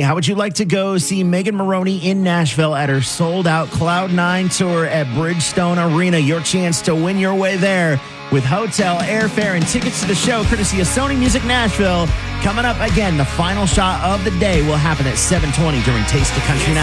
how would you like to go see Megan Moroney in Nashville at her sold-out Cloud9 tour at Bridgestone Arena? Your chance to win your way there with hotel, airfare, and tickets to the show courtesy of Sony Music Nashville. Coming up again, the final shot of the day will happen at 7:20 during Taste of Country Now.